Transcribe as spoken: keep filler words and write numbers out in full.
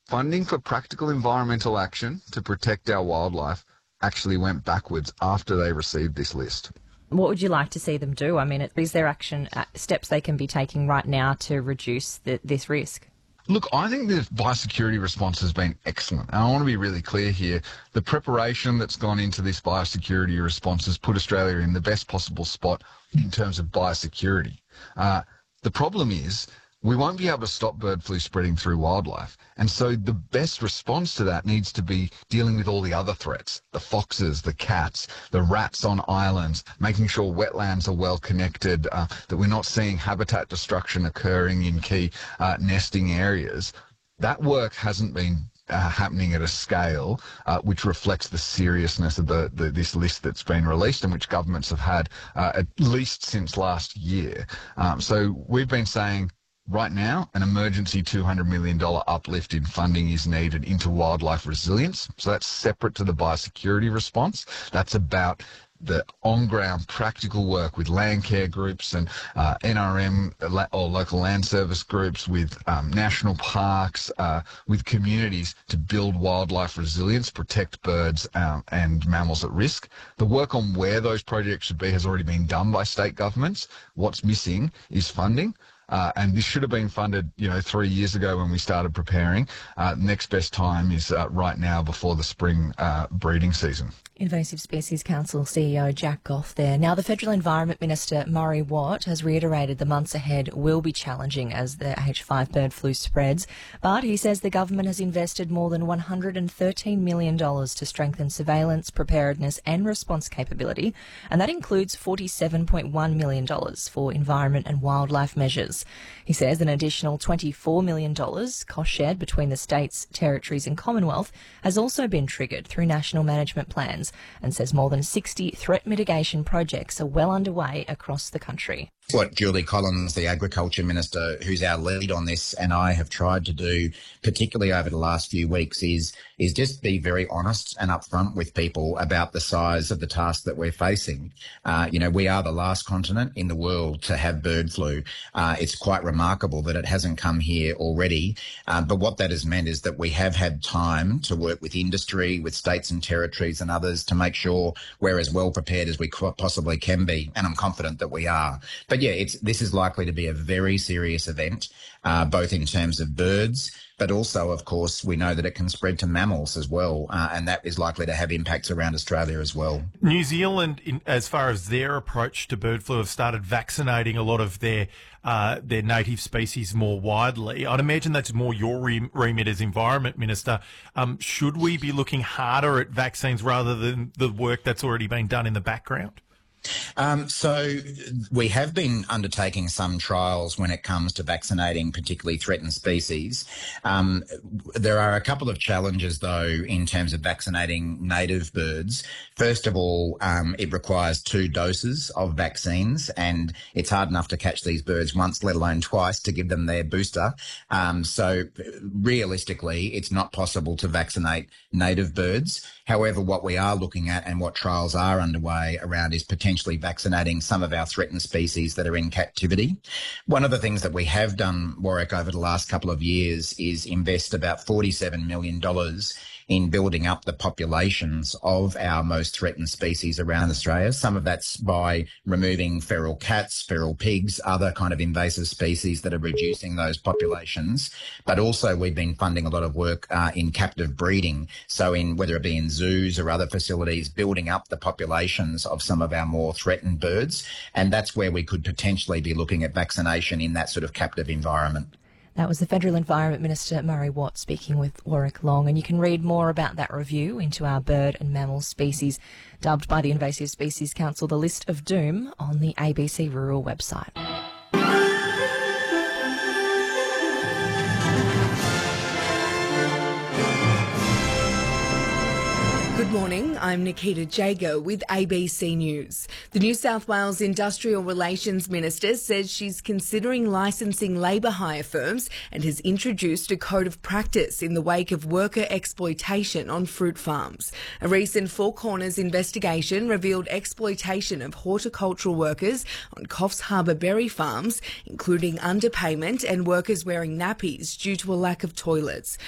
Funding for practical environmental action to protect our wildlife actually went backwards after they received this list. What would you like to see them do? I mean, is there action uh, steps they can be taking right now to reduce the, this risk? Look, I think the biosecurity response has been excellent. And I want to be really clear here. The preparation that's gone into this biosecurity response has put Australia in the best possible spot in terms of biosecurity. Uh, the problem is we won't be able to stop bird flu spreading through wildlife. And so the best response to that needs to be dealing with all the other threats, the foxes, the cats, the rats on islands, making sure wetlands are well connected, uh, that we're not seeing habitat destruction occurring in key uh, nesting areas. That work hasn't been Uh, happening at a scale uh, which reflects the seriousness of the, the this list that's been released and which governments have had uh, at least since last year. Um, so we've been saying right now an emergency two hundred million dollars uplift in funding is needed into wildlife resilience. So that's separate to the biosecurity response. That's about the on-ground practical work with land care groups and uh, N R M or local land service groups, with um, national parks, uh, with communities to build wildlife resilience, protect birds um, and mammals at risk. The work on where those projects should be has already been done by state governments. What's missing is funding. Uh, and this should have been funded, you know, three years ago when we started preparing. Uh, next best time is uh, right now before the spring uh, breeding season. Invasive Species Council C E O Jack Goff there. Now, the Federal Environment Minister, Murray Watt, has reiterated the months ahead will be challenging as the H five bird flu spreads, but he says the government has invested more than one hundred thirteen million dollars to strengthen surveillance, preparedness and response capability, and that includes forty-seven point one million dollars for environment and wildlife measures. He says an additional twenty-four million dollars, cost shared between the states, territories and Commonwealth, has also been triggered through national management plans, and says more than sixty threat mitigation projects are well underway across the country. What Julie Collins, the Agriculture Minister, who's our lead on this, and I have tried to do, particularly over the last few weeks, is is just be very honest and upfront with people about the size of the task that we're facing. Uh, you know, we are the last continent in the world to have bird flu. Uh, it's quite remarkable that it hasn't come here already. Uh, but what that has meant is that we have had time to work with industry, with states and territories and others to make sure we're as well prepared as we possibly can be. And I'm confident that we are. But But yeah, it's, this is likely to be a very serious event, uh, both in terms of birds, but also, of course, we know that it can spread to mammals as well, uh, and that is likely to have impacts around Australia as well. New Zealand, in, as far as their approach to bird flu, have started vaccinating a lot of their uh, their native species more widely. I'd imagine that's more your remit as Environment Minister. Um, should we be looking harder at vaccines rather than the work that's already been done in the background? Um, so we have been undertaking some trials when it comes to vaccinating particularly threatened species. Um, there are a couple of challenges, though, in terms of vaccinating native birds. First of all, um, it requires two doses of vaccines, and it's hard enough to catch these birds once, let alone twice, to give them their booster. Um, so realistically, it's not possible to vaccinate native birds. However, what we are looking at and what trials are underway around is potentially vaccinating some of our threatened species that are in captivity. One of the things that we have done, Warwick, over the last couple of years is invest about forty-seven million dollars in building up the populations of our most threatened species around Australia. Some of that's by removing feral cats, feral pigs, other kind of invasive species that are reducing those populations. But also we've been funding a lot of work uh, in captive breeding. So in whether it be in zoos or other facilities, building up the populations of some of our more threatened birds. And that's where we could potentially be looking at vaccination in that sort of captive environment. That was the Federal Environment Minister, Murray Watt, speaking with Warwick Long. And you can read more about that review into our bird and mammal species, dubbed by the Invasive Species Council the List of Doom, on the A B C Rural website. Good morning, I'm Nikita Jago with A B C News. The New South Wales Industrial Relations Minister says she's considering licensing labour hire firms and has introduced a code of practice in the wake of worker exploitation on fruit farms. A recent Four Corners investigation revealed exploitation of horticultural workers on Coffs Harbour berry farms, including underpayment and workers wearing nappies due to a lack of toilets.